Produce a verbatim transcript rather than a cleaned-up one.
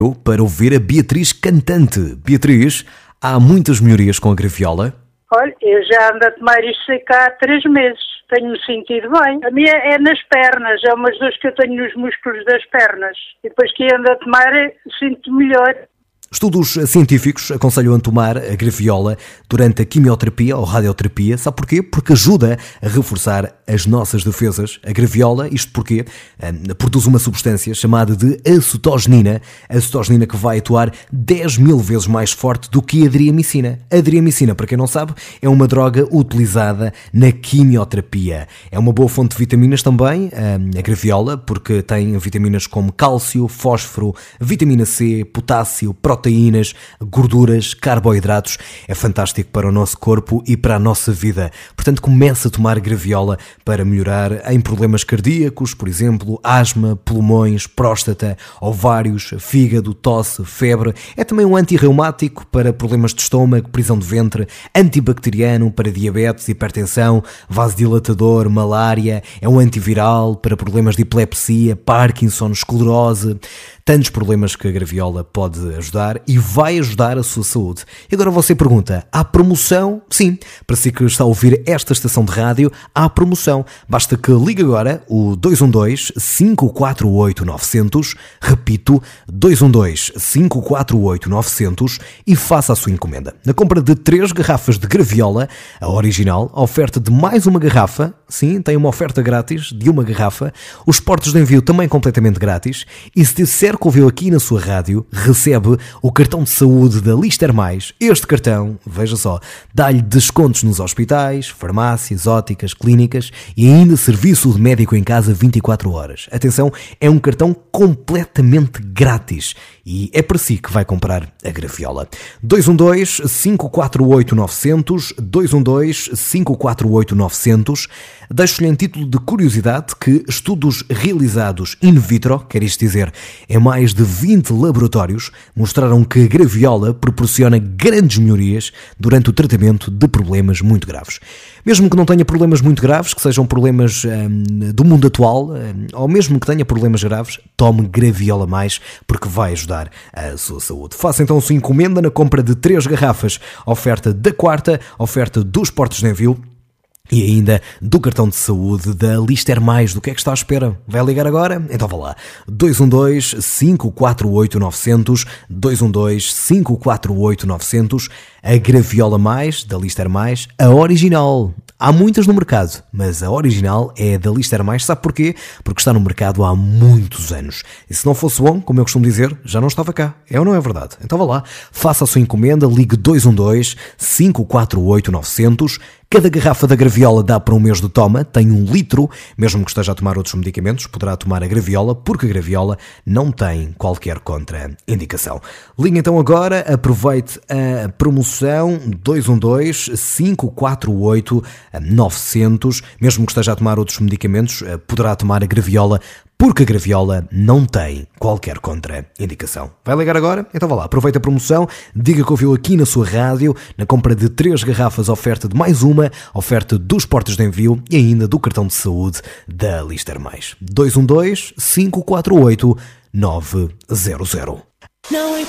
Para ouvir a Beatriz cantante. Beatriz, há muitas melhorias com a graviola? Olha, eu já ando a tomar isto cá há três meses. Tenho-me sentido bem. A minha é nas pernas, é umas dores que eu tenho nos músculos das pernas. E depois que ando a tomar, sinto melhor. Estudos científicos aconselham a tomar a graviola durante a quimioterapia ou radioterapia. Sabe porquê? Porque ajuda a reforçar as nossas defesas. A graviola, isto porque um, produz uma substância chamada de acetogenina. A acetogenina que vai atuar dez mil vezes mais forte do que a adriamicina. A adriamicina, para quem não sabe, é uma droga utilizada na quimioterapia. É uma boa fonte de vitaminas também, um, a graviola, porque tem vitaminas como cálcio, fósforo, vitamina C, potássio, proteínas, proteínas, gorduras, carboidratos. É fantástico para o nosso corpo e para a nossa vida. Portanto, comece a tomar graviola para melhorar em problemas cardíacos, por exemplo, asma, pulmões, próstata, ovários, fígado, tosse, febre. É também um antirreumático para problemas de estômago, prisão de ventre, antibacteriano para diabetes, hipertensão, vasodilatador, malária. É um antiviral para problemas de epilepsia, Parkinson, esclerose. Tantos problemas que a graviola pode ajudar e vai ajudar a sua saúde. E agora você pergunta, há promoção? Sim, para si que está a ouvir esta estação de rádio, há promoção. Basta que ligue agora o dois um dois, cinco quatro oito, nove zero zero, repito, dois um dois, cinco quatro oito, nove zero zero e faça a sua encomenda. Na compra de três garrafas de graviola, a original, a oferta de mais uma garrafa, sim, tem uma oferta grátis de uma garrafa, os portos de envio também completamente grátis, e se disser que ouviu aqui na sua rádio, recebe o cartão de saúde da Lister Mais. Este cartão, veja só, dá-lhe descontos nos hospitais, farmácias, óticas, clínicas e ainda serviço de médico em casa vinte e quatro horas. Atenção, é um cartão completamente grátis e é para si que vai comprar a graviola. dois um dois, cinco quatro oito, nove zero zero, dois um dois, cinco quatro oito, nove zero zero. Deixo-lhe em título de curiosidade que estudos realizados in vitro, quer isto dizer, em mais de vinte laboratórios, mostraram que a graviola proporciona grandes melhorias durante o tratamento de problemas muito graves. Mesmo que não tenha problemas muito graves, que sejam problemas hum, do mundo atual, hum, ou mesmo que tenha problemas graves, tome Graviola Mais, porque vai ajudar a sua saúde. Faça então a sua encomenda na compra de três garrafas, oferta da quarta, oferta dos portos de envio, e ainda do cartão de saúde da Lister Mais. Do que é que está à espera? Vai ligar agora? Então vá lá. dois um dois, cinco quatro oito, nove zero zero, dois um dois, cinco quatro oito, nove zero zero. A Graviola Mais, da Lister Mais, a original. Há muitas no mercado, mas a original é a da Lister Mais. Sabe porquê? Porque está no mercado há muitos anos. E se não fosse bom, como eu costumo dizer, já não estava cá. É ou não é verdade? Então vá lá. Faça a sua encomenda, ligue dois um dois, cinco quatro oito, nove zero zero. Cada garrafa da graviola dá para um mês de toma, tem um litro, mesmo que esteja a tomar outros medicamentos, poderá tomar a graviola, porque a graviola não tem qualquer contraindicação. Ligue então agora, aproveite a promoção dois um dois, cinco quatro oito, nove zero zero, mesmo que esteja a tomar outros medicamentos, poderá tomar a graviola, porque a graviola não tem qualquer contraindicação. Vai ligar agora? Então vá lá, aproveita a promoção, diga que ouviu aqui na sua rádio, na compra de três garrafas, oferta de mais uma, oferta dos portos de envio e ainda do cartão de saúde da Lister Mais. dois um dois, cinco quatro oito, nove zero zero.